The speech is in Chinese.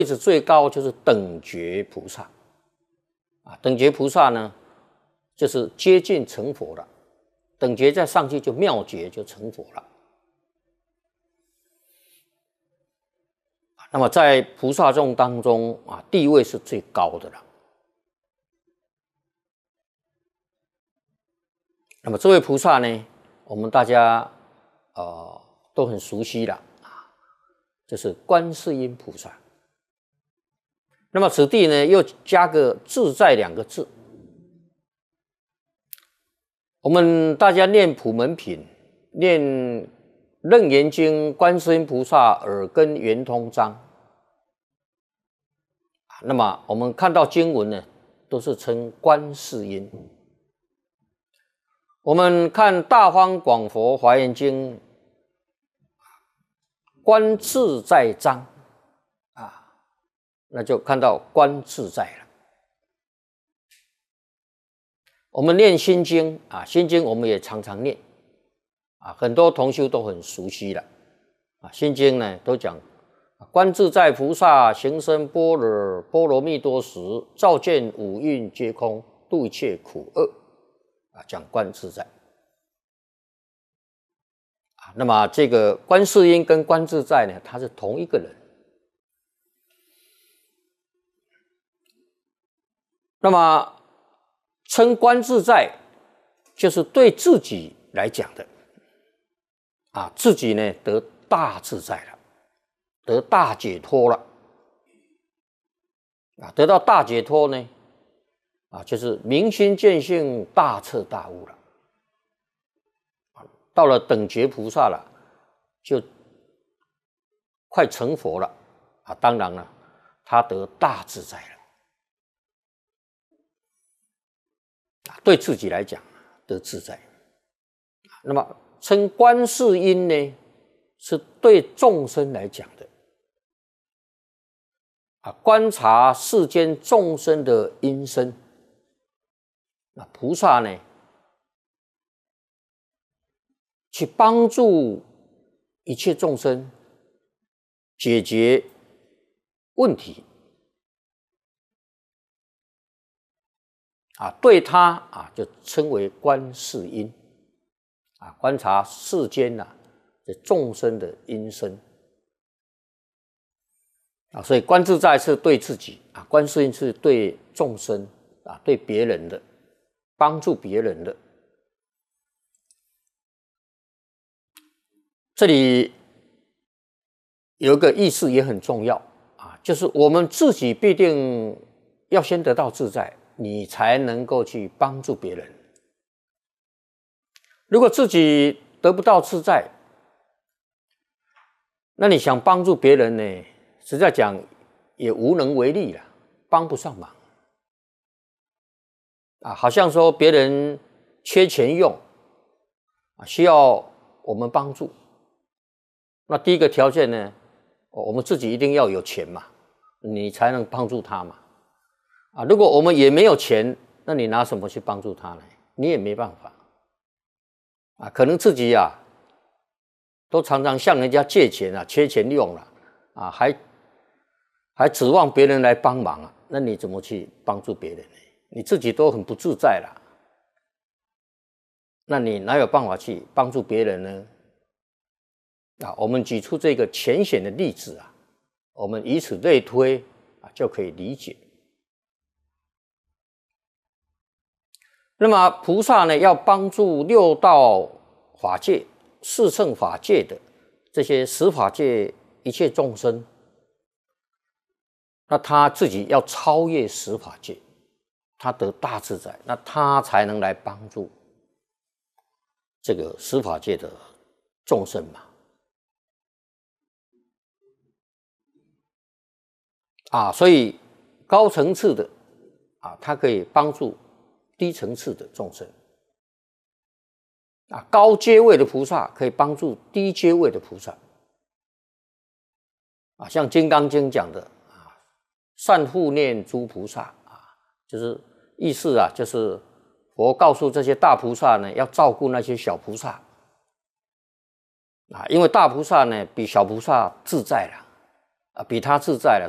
位置最高就是等觉菩萨啊，等觉菩萨呢，就是接近成佛了。等觉再上去就妙觉，就成佛了。那么在菩萨众当中啊，地位是最高的了。那么这位菩萨呢，我们大家都很熟悉了啊，就是观世音菩萨。那么此地呢，又加个自在两个字。我们大家念普门品，念楞严经观世音菩萨耳根圆通章。那么我们看到经文呢，都是称观世音。我们看大方广佛华严经，观自在章啊，那就看到观自在了。我们念心经啊，心经我们也常常念啊，很多同修都很熟悉了啊。心经呢都讲观自在菩萨行深般若波罗蜜多时，照见五蕴皆空，度一切苦厄啊，讲观自在啊。那么这个观世音跟观自在呢，他是同一个人。那么称观自在，就是对自己来讲的啊，自己呢得大自在了，得大解脱了啊，得到大解脱呢啊，就是明心见性，大彻大悟了。到了等觉菩萨了，就快成佛了啊，当然了，他得大自在了。对自己来讲得自在。那么称观世音呢，是对众生来讲的啊，观察世间众生的因身。那菩萨呢，去帮助一切众生解决问题啊，对他啊就称为观世音啊，观察世间这众生的因身啊，所以观自在是对自己啊，观世音是对众生啊，对别人的，帮助别人的。这里有一个意思也很重要啊，就是我们自己必定要先得到自在，你才能够去帮助别人。如果自己得不到自在，那你想帮助别人呢，实在讲也无能为力了，帮不上忙啊。好像说别人缺钱用啊，需要我们帮助，那第一个条件呢，我们自己一定要有钱嘛，你才能帮助他嘛。啊，如果我们也没有钱，那你拿什么去帮助他呢？你也没办法啊。可能自己都常常向人家借钱缺钱用了啊，还指望别人来帮忙啊，那你怎么去帮助别人呢？你自己都很不自在了，那你哪有办法去帮助别人呢？啊，我们举出这个浅显的例子啊，我们以此类推啊，就可以理解。那么菩萨呢，要帮助六道法界、四乘法界的这些十法界一切众生，那他自己要超越十法界，他得大自在，那他才能来帮助这个十法界的众生嘛。啊，所以高层次的啊，它可以帮助低层次的众生啊，高阶位的菩萨可以帮助低阶位的菩萨啊，像《金刚经》讲的啊，善护念诸菩萨啊，就是意思啊，就是佛告诉这些大菩萨呢，要照顾那些小菩萨啊，因为大菩萨呢比小菩萨自在了。啊，比他自在了，